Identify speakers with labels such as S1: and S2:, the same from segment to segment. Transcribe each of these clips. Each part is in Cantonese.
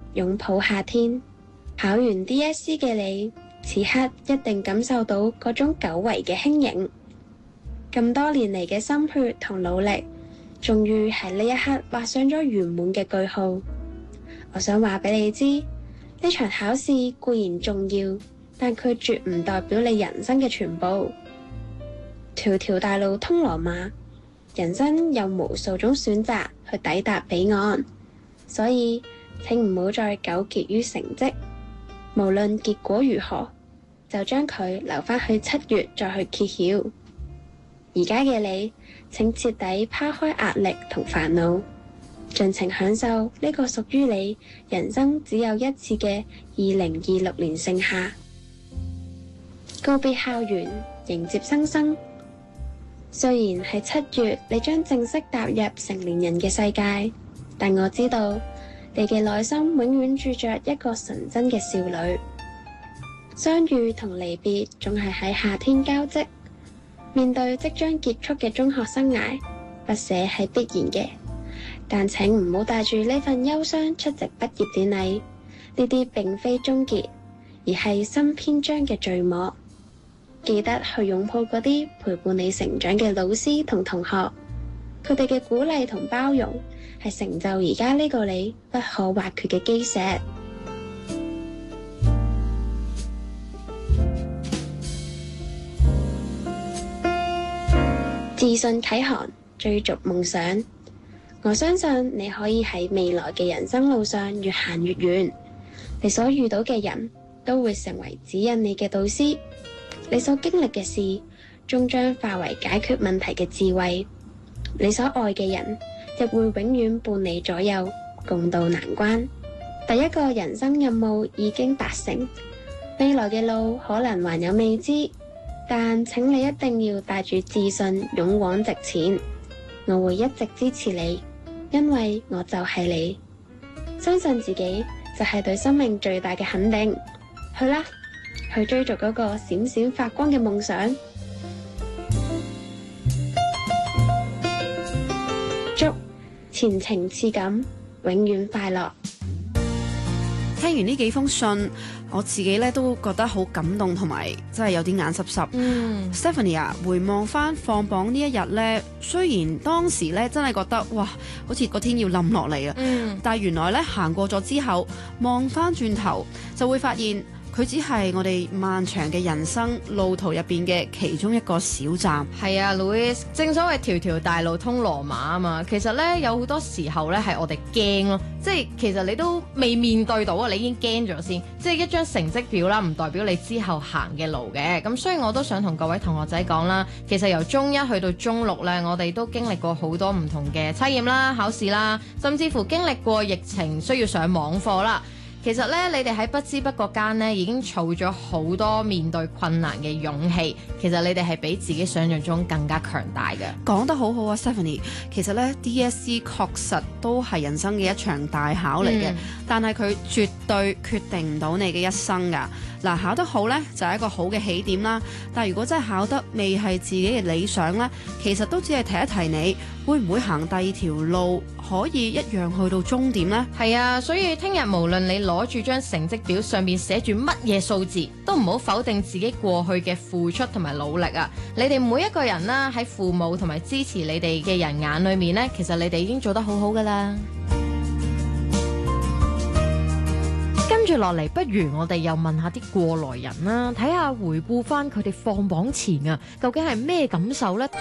S1: 擁抱夏天。考完 DSE 嘅你，此刻一定感受到嗰種久違嘅輕盈。咁多年嚟嘅心血同努力，終於喺呢一刻畫上咗圓滿嘅句號。我想話俾你知，呢場考試固然重要，但佢絕唔代表你人生嘅全部。條條大路通羅馬，人生有無數種選擇去抵達彼岸，所以請唔好再糾結於成績。無論結果如何，就將佢留返去7月再去揭曉。而家嘅你，請徹底拋開壓力同煩惱，盡情享受呢個屬於你人生只有一次嘅2026年盛夏。告別校園，迎接新生。雖然係7月，你將正式踏入成年人嘅世界，但我知道你嘅內心永遠住着一個純真嘅少女。相遇同離別總係喺夏天交織，面對即將結束嘅中學生涯，不捨係必然嘅。但請唔好帶住呢份憂傷出席畢業典禮，呢啲並非終結，而係新篇章嘅序幕。記得去擁抱嗰啲陪伴你成長嘅老師同同學，佢哋嘅鼓勵同包容係成就而家呢個你不可或缺嘅基石。自信啟航，追逐夢想。我相信你可以喺未來嘅人生路上越行越遠，你所遇到嘅人都會成為指引你嘅導師。你所經歷嘅事，終將化為解決問題嘅智慧。你所愛嘅人，亦會永遠伴你左右，共度難關。第一個人生任務已經達成，未來嘅路可能還有未知，但請你一定要帶住自信，勇往直前。我會一直支持你，因為我就係你。相信自己就係對生命最大嘅肯定。去啦！去追逐嗰個閃閃發光嘅夢想。祝前程似錦，永遠快樂。
S2: 聽完呢幾封信，我自己咧都覺得好感動，同埋真係有啲眼濕濕。Stephanie 啊，回望翻放榜呢一日咧，雖然當時咧真係覺得哇，好似個天要冧落嚟啊，但係原來咧行過咗之後，望翻轉頭就會發現，佢只係我哋漫長嘅人生路途入邊嘅其中一個小站。
S3: 係啊 Louis， 正所謂條條大路通羅馬啊嘛。其實呢，有好多時候呢係我哋驚咯，即係其實你都未面對到啊，你已經驚咗先。即係一張成績表啦，唔代表你之後行嘅路嘅。咁所以我都想同各位同學仔講啦，其實由中1去到中6呢，我哋都經歷過好多唔同嘅測驗啦、考試啦，甚至乎經歷過疫情需要上網課啦。其實咧，你哋喺不知不覺間咧，已經儲咗好多面對困難嘅勇氣。其實你哋係比自己想象中更加強大嘅。
S2: 講得好好啊 Stephanie。其實咧 DSE 確實都係人生嘅一場大考嚟嘅，但係佢絕對決定唔到你嘅一生㗎。嗱，考得好呢，就係一個好嘅起點啦，但如果真係考得未係自己嘅理想呢，其實都只係提一提你會唔會行第二條路，可以一樣去到終點呢？
S3: 係啊，所以聽日無論你攞住張成績表上面寫住乜嘢數字，都唔好否定自己過去嘅付出同埋努力啊！你哋每一個人啦，喺父母同埋支持你哋嘅人眼裏面呢，其實你哋已經做得好好噶啦。跟住落嚟，不如我哋又問下啲過來人啦，睇下回顧翻佢哋放榜前啊，究竟係咩感受呢？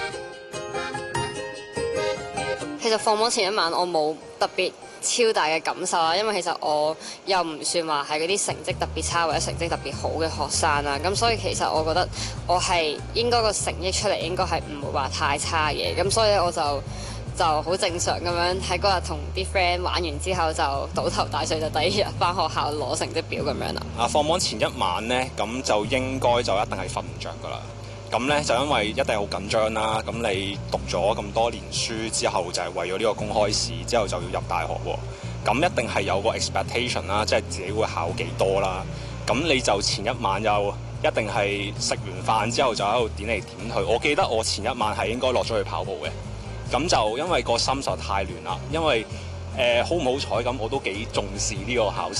S4: 其實放榜前一晚我冇特別超大嘅感受啦，因為其實我又唔算話係嗰啲成績特別差或者成績特別好嘅學生啦，咁所以其實我覺得我係應該個成績出嚟應該係唔會話太差嘅，咁所以我就好正常咁樣喺嗰日同啲 friend 玩完之後就倒頭大睡，就第二日返學校攞成績表咁樣啦。
S5: 放榜前一晚呢，咁就應該就一定係瞓唔着噶啦。咁呢，就因為一定好緊張啦。咁你讀咗咁多年書之後，就係為咗呢個公開試，之後就要入大學喎。咁一定係有個 expectation 啦，即係自己會考幾多啦。咁你就前一晚又一定係食完飯之後就喺度點嚟點去。我記得我前一晚係應該落咗去跑步嘅。咁就因為個心實在太亂啦，因為好唔好彩咁，我都幾重視呢個考試。